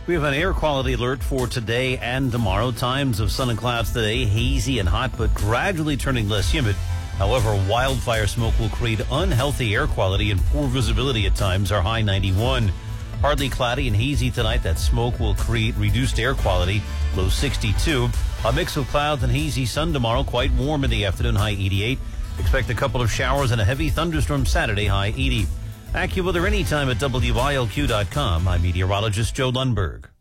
We have an air quality alert for today and tomorrow. Times of sun and clouds today, hazy and hot, but gradually turning less humid. However, wildfire smoke will create unhealthy air quality and poor visibility at times. Our high 91. Partly cloudy and hazy tonight. That smoke will create reduced air quality. Low 62. A mix of clouds and hazy sun tomorrow. Quite warm in the afternoon. High 88. Expect a couple of showers and a heavy thunderstorm Saturday. High 80. AccuWeather anytime at WILQ.com. I'm meteorologist Joe Lundberg.